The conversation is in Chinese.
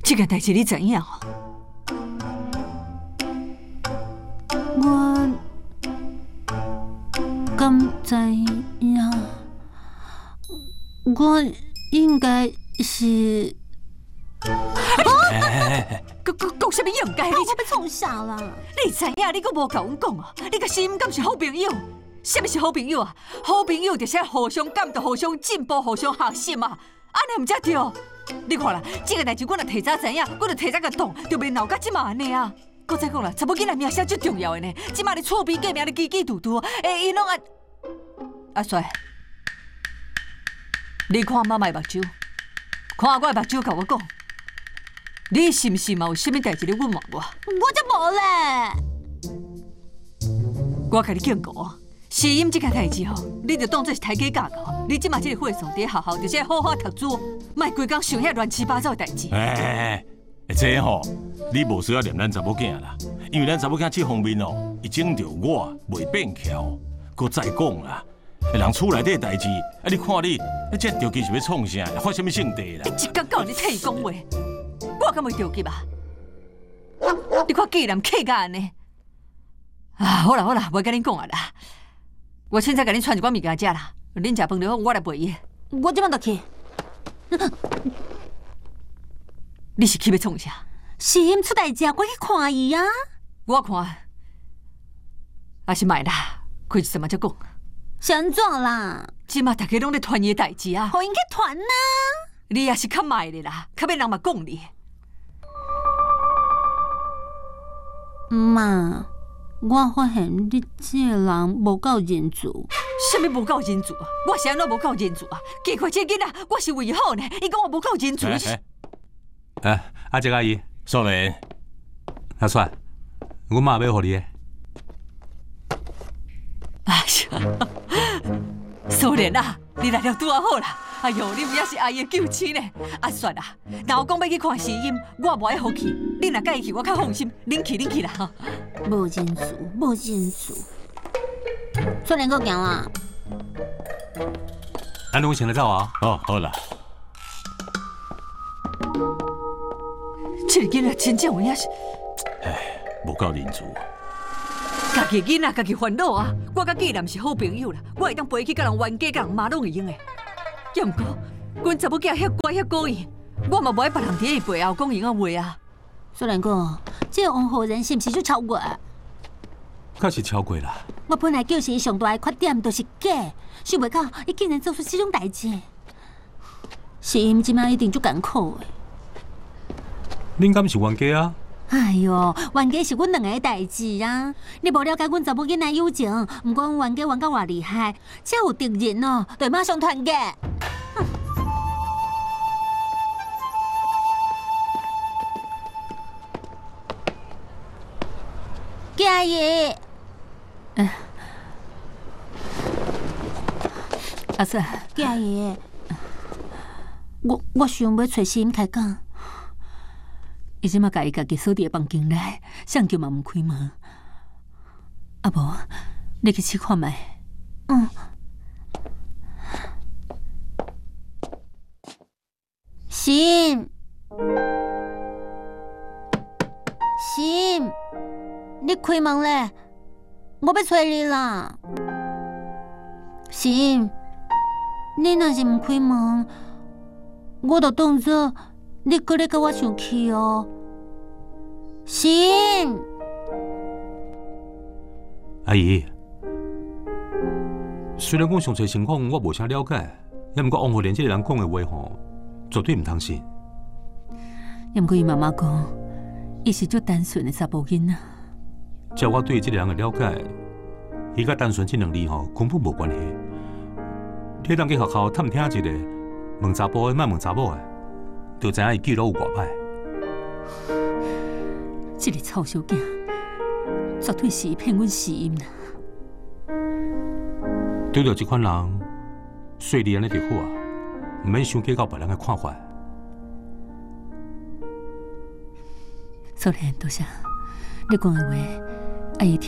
这件代志你知影哦？ 我敢知影，我应该是。 讲什么应该？你我被冲下啦！ 你知影？你阁无甲阮讲啊？你甲心敢是好朋友？什么是好朋友啊？好朋友就是要互相监督、互相进步、互相学习嘛。安尼毋才对。你看啦，这个代志我若提早知影，我就提早甲讲，就袂闹到即马安尼啊。搁再讲啦，查某囡仔命是最重要的呢。即马你厝边隔壁咧叽叽嘟嘟，因拢阿帅，你看妈妈的目睭，看我的目睭，甲我讲，你是毋是嘛有啥物代志咧问我？ 我就无咧。 我甲你警告哦，试音这件代志吼，你就当作是台阶教哦。你即马这个岁数伫学校，就是要好好读书，莫规工想遐乱七八糟的代志。 这吼，你无需要念咱查某囝啦，因为咱查某囝这方面哦，伊整着我袂变巧。搁再讲啦，人厝内底代志，你看你，这着急是要创啥？发什么性地啦？ 你一天到日替伊讲话，我敢会着急啊？你看既然客甲安尼，好啦，袂甲恁讲啊啦。我凊彩甲恁传一寡物件食啦，恁食饭就好，我来陪伊。 我即摆就去。 你是去要创啥？ 是因出代志，我去看伊啊。 我看，还是卖啦，开一阵嘛再讲。 是安怎啦？ 即马大家拢咧传伊的代志啊， 互因去传啊。 你也是较卖的啦，较免人嘛讲你。 妈，我发现你这个人无够认字。 什么无够认字啊？我是安怎无够认字啊？奇怪，这囡仔我是为伊好呢，伊讲我无够认字。 阿杰阿姨， 素莲， 阿帅，阮妈要互你的。 哎呀，素莲啊，你来了拄啊好啦！哎呦，你不也是阿姨的救星呢？啊，算啦，若我讲要去看试音，我无爱好去。你若介意去，我较放心。恁去啦哈。 无认字，无认字。素莲，搁行啦。 咱拢先来走啊！ 哦，好啦。 这个囡仔真正有影是， 无够认字。 家己囡仔家己烦恼啊！我甲既然是好朋友啦，我会当陪去甲人冤家、甲人骂拢会用的。要毋过，阮查某囝遐乖遐故意，我嘛无爱别人伫伊背后讲伊个话啊。 素莲哥，这个王浩人是毋是就超过？ 确实超过啦。 我本来就是伊上大的缺点，就是假，想袂到伊竟然做出这种代志。是因即摆一定足艰苦的。 恁敢是冤家啊？ 哎哟，冤家是阮两个的代志啊！你无了解阮查某囡仔友情，毋管冤家冤到偌厉害，只要有敌人哦，就会马上团结。季阿姨， 阿婶， 季阿姨，我想要找诗音开讲。 伊即马家己锁伫个房间内，谁叫嘛毋开门？啊无，你去试看觅。 心，你开门咧！我要找你啦。心，你若是毋开门，我就当作你搁咧甲我生气哦。心， 阿姨，虽然讲详细情况我无啥了解，也毋过王浩莲这个人讲的话吼，绝对唔通信。 也毋过伊妈妈讲，伊是足单纯的查甫囡仔。 照我对这个人的了解，伊甲单纯这两字吼根本无关系。你当去学校探听一个，问查甫的，莫问查某的，就知影伊记录有偌歹。 这个臭小囝，绝对是骗阮死因啦！ 对着这款人，细腻安尼就好啊，唔免想计较别人的看法。 素莲，多谢你讲的话，阿姨听。